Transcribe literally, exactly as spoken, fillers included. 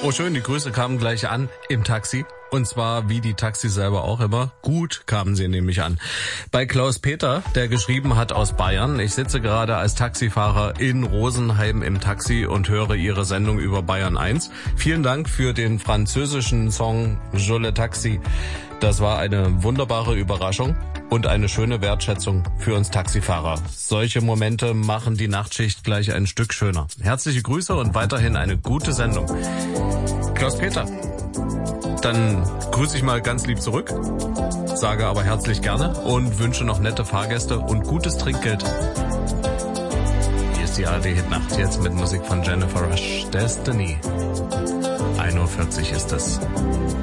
Oh schön, die Grüße kamen gleich an im Taxi. Und zwar, wie die Taxis selber auch immer, gut kamen sie nämlich an. Bei Klaus Peter, der geschrieben hat aus Bayern: Ich sitze gerade als Taxifahrer in Rosenheim im Taxi und höre Ihre Sendung über Bayern eins. Vielen Dank für den französischen Song Jolie Taxi. Das war eine wunderbare Überraschung und eine schöne Wertschätzung für uns Taxifahrer. Solche Momente machen die Nachtschicht gleich ein Stück schöner. Herzliche Grüße und weiterhin eine gute Sendung. Klaus Peter. Dann grüße ich mal ganz lieb zurück, sage aber herzlich gerne und wünsche noch nette Fahrgäste und gutes Trinkgeld. Hier ist die A R D-Hitnacht jetzt mit Musik von Jennifer Rush. Destiny. ein Uhr vierzig ist es.